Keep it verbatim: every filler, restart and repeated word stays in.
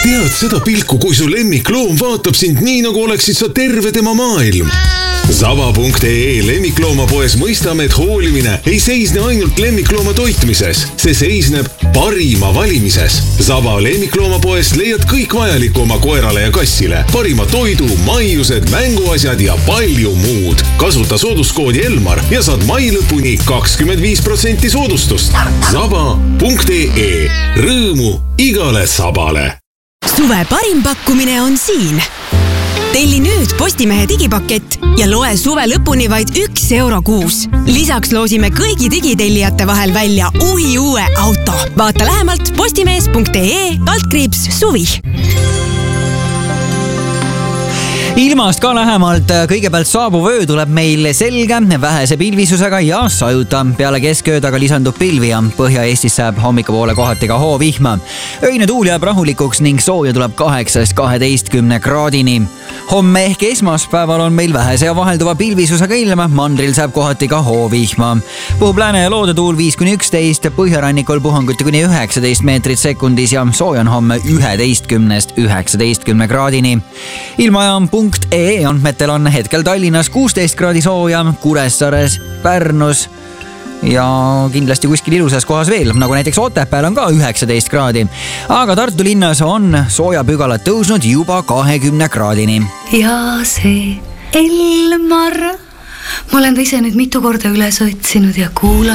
Tead seda pilku, kui su lemmikloom vaatab sind nii, nagu oleksid sa terve tema maailm. Saba punkt ee lemmikloomapoes mõistame, et hoolimine ei seisne ainult lemmiklooma toitmises. See seisneb parima valimises. Saba lemmikloomapoes leiad kõik vajaliku oma koerale ja kassile. Parima toidu, maiused, mänguasjad ja palju muud. Kasuta sooduskoodi Elmar ja saad mai lõpuni kakskümmend viis protsenti soodustust. Saba punkt ee. Rõõmu igale sabale. Suve parim pakkumine on siin. Telli nüüd Postimehe digipakett ja loe suve lõpuni vaid üks euro kuus. Lisaks loosime kõigi digitellijate vahel välja uhi uue auto. Vaata lähemalt postimees punkt ee kaldkriips suvi. Ilmast ka lähemalt. Kõigepealt saabuv öö tuleb meil selge, vähese pilvisusega ja sajuta. Peale keskööd aga lisandub pilvi ja Põhja-Eestis saab hommikupoole kohati ka hoovihma. Öine tuul jääb rahulikuks ning sooja tuleb kaheksast kaheteistkümne kraadini. Homme ehk esmaspäeval on meil vähese ja vahelduva pilvisusega ilm. Mandril saab kohati ka hoovihma. Puhub lääne ja loodetuul viis kuni üksteist, põhjarannikul puhanguti kuni üheksateist meetrit sekundis ja sooja on homme üheteistkümnest üheksateistkümne kraadini. Ilmaja punkt ee andmetel on hetkel Tallinnas kuusteist kraadi sooja, Kuressaares, Pärnus ja kindlasti kuskil ilusas kohas veel, nagu näiteks Otepääl on ka üheksateist kraadi. Aga Tartu linnas on soojapügalad tõusnud juba kahekümne kraadini. Ja see Elmar, ma olen ta ise nüüd mitu korda üles otsinud ja kuulanud.